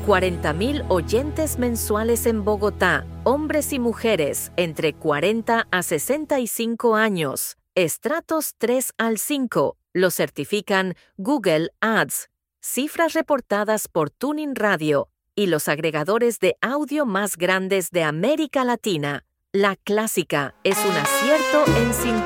40,000 oyentes mensuales en Bogotá, hombres y mujeres entre 40 a 65 años, estratos 3 al 5, lo certifican Google Ads, cifras reportadas por Tuning Radio y los agregadores de audio más grandes de América Latina. La Clásica es un acierto en sintonía.